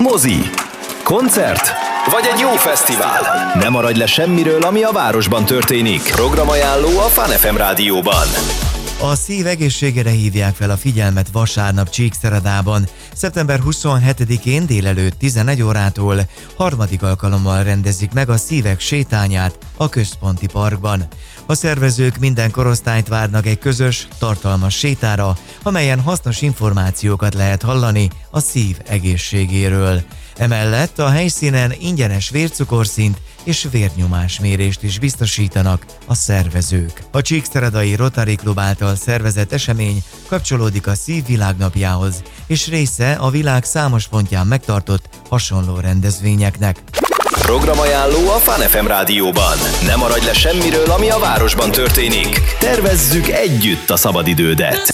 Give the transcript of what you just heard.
Mozi, koncert vagy egy jó fesztivál. Ne maradj le semmiről, ami a városban történik. Programajánló a Fun FM rádióban. A szív egészségére hívják fel a figyelmet vasárnap Csíkszeredában. Szeptember 27-én délelőtt 11 órától harmadik alkalommal rendezik meg a szívek sétányát a Központi Parkban. A szervezők minden korosztályt várnak egy közös, tartalmas sétára, amelyen hasznos információkat lehet hallani a szív egészségéről. Emellett a helyszínen ingyenes vércukorszint és vérnyomásmérést is biztosítanak a szervezők. A Csíkszeredai Rotary Klub által szervezett esemény kapcsolódik a Szív Világnapjához, és része a világ számos pontján megtartott hasonló rendezvényeknek. Programajánló a Fun FM rádióban. Ne maradj le semmiről, ami a városban történik. Tervezzük együtt a szabadidődet.